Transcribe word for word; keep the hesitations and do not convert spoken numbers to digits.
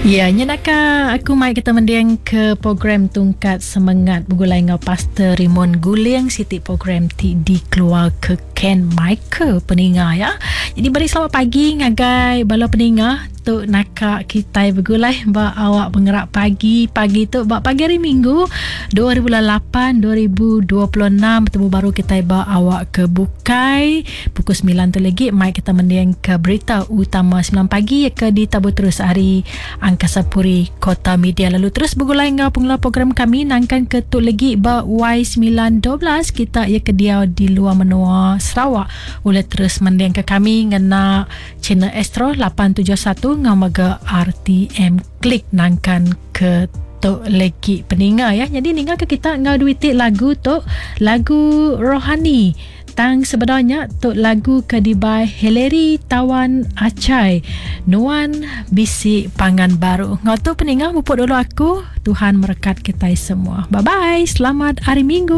Ya, nyenaka aku mai kita mendiang ke program Tungkat Semangat bergulai dengan Pastor Raymond Guling Siti program ti dikeluar ke Ken Michael peninga ya. Jadi beri selamat pagi ngagai bala peninga tu nakak kita bergulai ba awak pengerak pagi pagi tu ba pagi hari Minggu dua ribu lapan dua ribu dua puluh enam bertemu baru kita ba awak ke Bukai pukul sembilan tu lagi mai kita mendiang ke berita utama sembilan pagi ke ditabur terus hari Angkasa Puri Kota Media. Lalu terus bergulai dengan pengelola program kami nangkan ke tu lagi ba Y sembilan dua belas kita ia ke dia di luar menua Sarawak. Boleh terus mendiang ke kami ngena channel Astro lapan tujuh satu ngamaga R T M klik nangkan ke tu lagi peninga ya. Jadi ninga ke kita ngau duiti lagu tu lagu rohani tang sebenarnya tu lagu kedibai Heleri Tawan Acai Nuan Bisi Pangan Baru. Ngau tu peninga mupuk dulu aku. Tuhan merekat kita semua. Bye bye. Selamat hari Minggu.